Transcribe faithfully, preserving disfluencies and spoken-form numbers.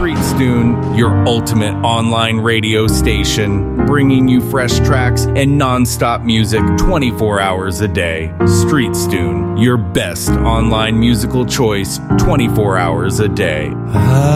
Streetstune, your ultimate online radio station, bringing you fresh tracks and non-stop music twenty-four hours a day. Streetstune, your best online musical choice twenty-four hours a day.